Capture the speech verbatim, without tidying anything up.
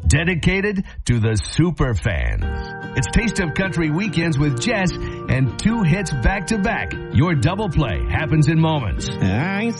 dedicated to the super fans. It's Taste of Country Weekends with Jess and two hits back to back. Your double play happens in moments. I